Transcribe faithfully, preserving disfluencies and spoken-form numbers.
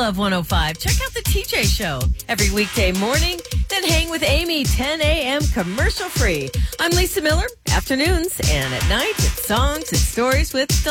Love one oh five. Check out the T J Show every weekday morning. Then hang with Amy, ten a.m. commercial free. I'm Lisa Miller. Afternoons and at night, it's songs and stories with